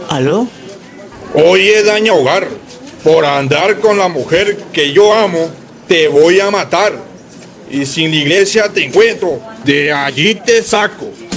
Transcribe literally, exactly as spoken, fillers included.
¿Aló? Oye, daña hogar, por andar con la mujer que yo amo, te voy a matar. Y sin la iglesia te encuentro, de allí te saco.